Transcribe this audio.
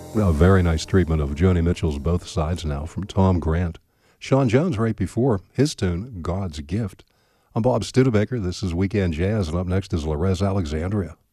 A very nice treatment of Joni Mitchell's Both Sides Now from Tom Grant. Sean Jones right before his tune, God's Gift. I'm Bob Studebaker. This is Weekend Jazz, and up next is Lorez Alexandria.